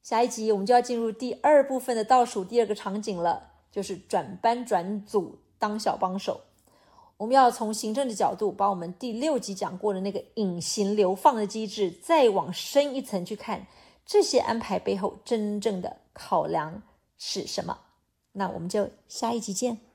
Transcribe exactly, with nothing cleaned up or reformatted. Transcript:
下一集我们就要进入第二部分的倒数第二个场景了，就是转班转组当小帮手。我们要从行政的角度把我们第六集讲过的那个隐形流放的机制再往深一层去看，这些安排背后真正的考量是什么。那我们就下一集见。